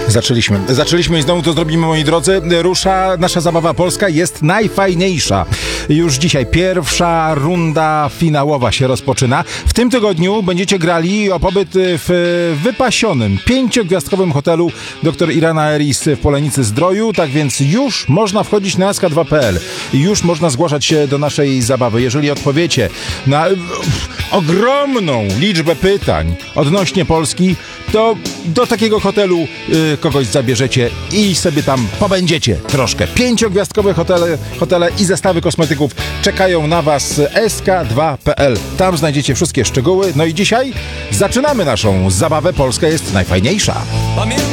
Zaczęliśmy i znowu to zrobimy, moi drodzy. Rusza nasza zabawa polska, jest najfajniejsza. Już dzisiaj pierwsza runda finałowa się rozpoczyna. W tym tygodniu będziecie grali o pobyt w wypasionym 5-gwiazdkowym hotelu dr Irana Eris w Polenicy Zdroju. Tak więc już można wchodzić na sk2.pl i już można zgłaszać się do naszej zabawy. Jeżeli odpowiecie na ogromną liczbę pytań odnośnie Polski, to do takiego hotelu kogoś zabierzecie i sobie tam pobędziecie troszkę. 5-gwiazdkowe hotele i zestawy kosmetyków czekają na was. sk2.pl. Tam znajdziecie wszystkie szczegóły. No i dzisiaj zaczynamy naszą zabawę. Polska jest najfajniejsza.